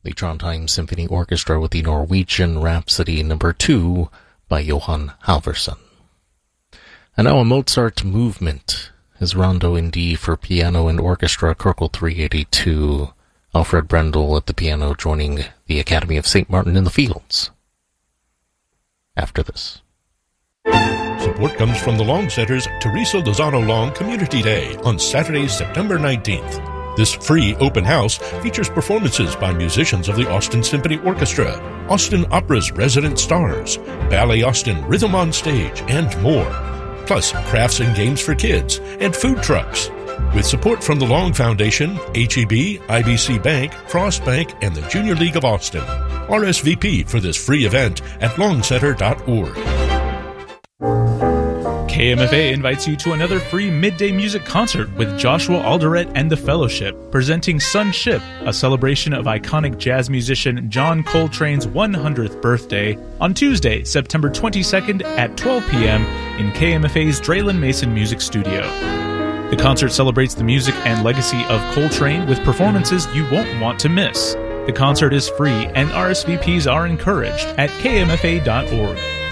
the Trondheim Symphony Orchestra with the Norwegian Rhapsody No. 2 by Johan Halvorsen. And now a Mozart movement, his Rondo in D for piano and orchestra, Köchel 382, Alfred Brendel at the piano joining the Academy of St. Martin in the Fields. After this. Support comes from the Long Center's Teresa Lozano Long Community Day on Saturday, September 19th. This free open house features performances by musicians of the Austin Symphony Orchestra, Austin Opera's resident stars, Ballet Austin Rhythm on Stage, and more. Plus crafts and games for kids and food trucks. With support from the Long Foundation, HEB, IBC Bank, Frost Bank, and the Junior League of Austin. RSVP for this free event at longcenter.org. KMFA invites you to another free midday music concert with Joshua Alderet and the Fellowship, presenting Sunship, a celebration of iconic jazz musician John Coltrane's 100th birthday, on Tuesday, September 22nd at 12 p.m. in KMFA's Draylen Mason Music Studio. The concert celebrates the music and legacy of Coltrane with performances you won't want to miss. The concert is free and RSVPs are encouraged at kmfa.org.